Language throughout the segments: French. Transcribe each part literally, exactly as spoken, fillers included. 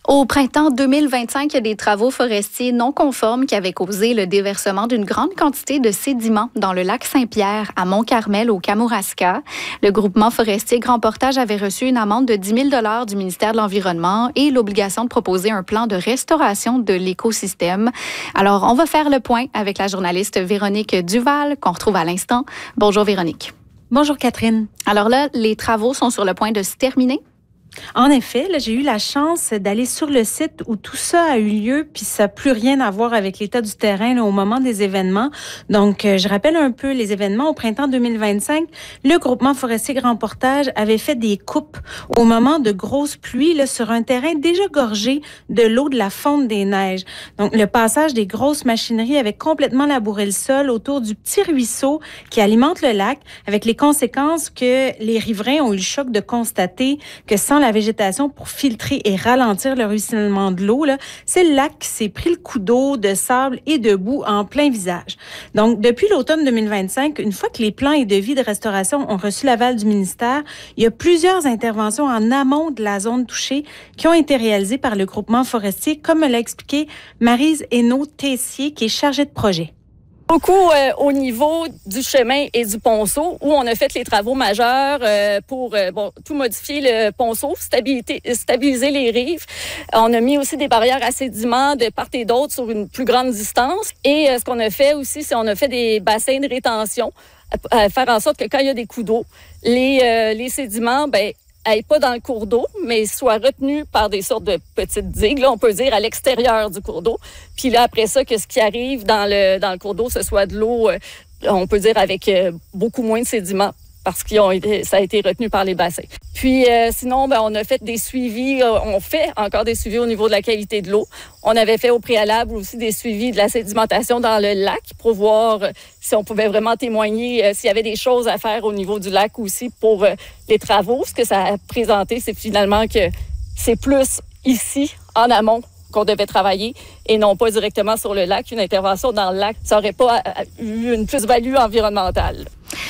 Au printemps deux mille vingt-cinq, il y a des travaux forestiers non conformes qui avaient causé le déversement d'une grande quantité de sédiments dans le lac Saint-Pierre à Mont-Carmel au Kamouraska. Le groupement forestier Grand Portage avait reçu une amende de dix mille dollars du ministère de l'Environnement et l'obligation de proposer un plan de restauration de l'écosystème. Alors, on va faire le point avec la journaliste Véronique Duval, qu'on retrouve à l'instant. Bonjour Véronique. Bonjour Catherine. Alors là, les travaux sont sur le point de se terminer. En effet, là, j'ai eu la chance d'aller sur le site où tout ça a eu lieu, puis ça n'a plus rien à voir avec l'état du terrain là, au moment des événements. Donc, euh, je rappelle un peu les événements. Au printemps deux mille vingt-cinq, le groupement forestier Grand Portage avait fait des coupes au moment de grosses pluies là, sur un terrain déjà gorgé de l'eau de la fonte des neiges. Donc, le passage des grosses machineries avait complètement labouré le sol autour du petit ruisseau qui alimente le lac, avec les conséquences que les riverains ont eu le choc de constater que sans la végétation pour filtrer et ralentir le ruissellement de l'eau, là, c'est le lac qui s'est pris le coup d'eau, de sable et de boue en plein visage. Donc, depuis l'automne deux mille vingt-cinq, une fois que les plans et devis de restauration ont reçu l'aval du ministère, il y a plusieurs interventions en amont de la zone touchée qui ont été réalisées par le groupement forestier, comme me l'a expliqué Maryse Hainaut-Tessier, qui est chargée de projet. Beaucoup euh, au niveau du chemin et du ponceau, où on a fait les travaux majeurs euh, pour euh, bon tout modifier le ponceau, stabilité, stabiliser les rives. On a mis aussi des barrières à sédiments de part et d'autre sur une plus grande distance. Et euh, ce qu'on a fait aussi, c'est on a fait des bassins de rétention, à, à faire en sorte que quand il y a des coups d'eau, les, euh, les sédiments, ben n'aillent pas dans le cours d'eau, mais soient retenus par des sortes de petites digues, là, on peut dire, à l'extérieur du cours d'eau. Puis là, après ça, que ce qui arrive dans le, dans le cours d'eau, ce soit de l'eau, euh, on peut dire, avec euh, beaucoup moins de sédiments, parce qu'ils ont été, ça a été retenu par les bassins. Puis euh, sinon, ben, on a fait des suivis, euh, on fait encore des suivis au niveau de la qualité de l'eau. On avait fait au préalable aussi des suivis de la sédimentation dans le lac pour voir euh, si on pouvait vraiment témoigner, euh, s'il y avait des choses à faire au niveau du lac aussi pour euh, les travaux. Ce que ça a présenté, c'est finalement que c'est plus ici, en amont, qu'on devait travailler et non pas directement sur le lac. Une intervention dans le lac, ça n'aurait pas eu une plus-value environnementale.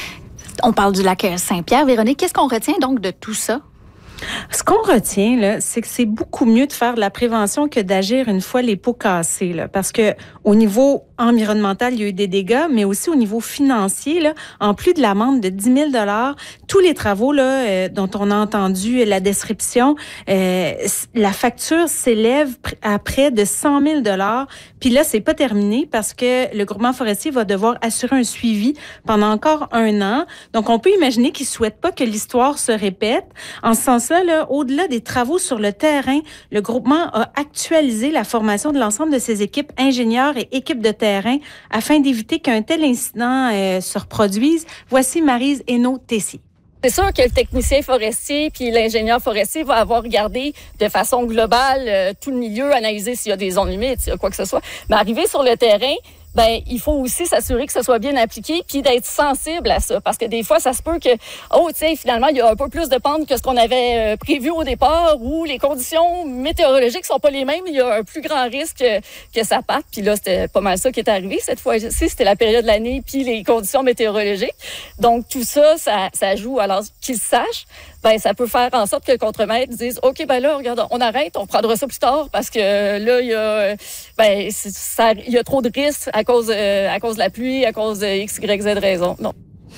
On parle du lac Saint-Pierre. Véronique, qu'est-ce qu'on retient donc de tout ça? Ce qu'on retient, là, c'est que c'est beaucoup mieux de faire de la prévention que d'agir une fois les pots cassés, là, parce que au niveau environnemental, il y a eu des dégâts, mais aussi au niveau financier, là, en plus de l'amende de dix mille dollars, tous les travaux là, euh, dont on a entendu la description, euh, la facture s'élève à près de cent mille dollars. Puis là, c'est pas terminé parce que le groupement forestier va devoir assurer un suivi pendant encore un an. Donc, on peut imaginer qu'ils souhaitent pas que l'histoire se répète. En ce sens-là, là, au-delà des travaux sur le terrain, le groupement a actualisé la formation de l'ensemble de ses équipes ingénieurs et équipes de terrain afin d'éviter qu'un tel incident euh, se reproduise. Voici Maryse Hainaut-Tessier. C'est sûr que le technicien forestier puis l'ingénieur forestier va avoir regardé de façon globale euh, tout le milieu, analyser s'il y a des zones humides, s'il y a quoi que ce soit. Mais arriver sur le terrain, ben il faut aussi s'assurer que ça soit bien appliqué puis d'être sensible à ça. Parce que des fois, ça se peut que, oh, tu sais, finalement, il y a un peu plus de pente que ce qu'on avait euh, prévu au départ ou les conditions météorologiques sont pas les mêmes. Il y a un plus grand risque que, que ça parte. Puis là, c'était pas mal ça qui est arrivé. Cette fois-ci, c'était la période de l'année puis les conditions météorologiques. Donc, tout ça, ça, ça joue. Alors, qu'ils sachent, ben ça peut faire en sorte que le contremaître dise, OK, ben là, regarde, on arrête, on prendra ça plus tard parce que euh, là, il y a, ben, ça, il y a trop de risques à cause, euh, à cause de la pluie, à cause de X, Y, Z raison. Non.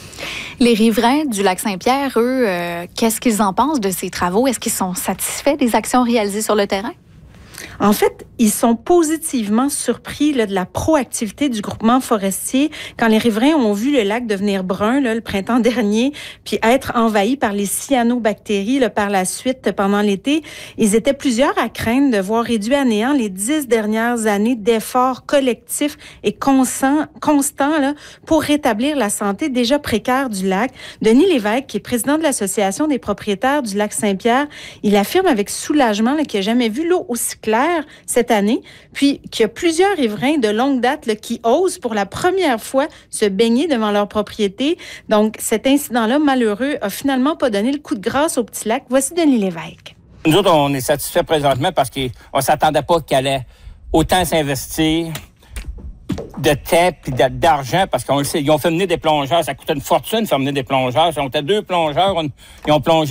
Les riverains du lac Saint-Pierre, eux, euh, qu'est-ce qu'ils en pensent de ces travaux? Est-ce qu'ils sont satisfaits des actions réalisées sur le terrain? En fait, ils sont positivement surpris là, de la proactivité du groupement forestier quand les riverains ont vu le lac devenir brun là, le printemps dernier, puis être envahi par les cyanobactéries là, par la suite pendant l'été. Ils étaient plusieurs à craindre de voir réduit à néant les dix dernières années d'efforts collectifs et constants, constants là, pour rétablir la santé déjà précaire du lac. Denis Lévesque, qui est président de l'Association des propriétaires du lac Saint-Pierre, il affirme avec soulagement là, qu'il n'a jamais vu l'eau aussi claire cette année, puis qu'il y a plusieurs riverains de longue date là, qui osent pour la première fois se baigner devant leur propriété. Donc, cet incident-là, malheureux, a finalement pas donné le coup de grâce au petit lac. Voici Denis Lévesque. Nous autres, on est satisfaits présentement parce qu'on ne s'attendait pas qu'il allait autant s'investir de temps puis d'argent, parce qu'on le sait, ils ont fait venir des plongeurs, ça coûtait une fortune de faire venir des plongeurs. On était deux plongeurs, on, ils ont plongé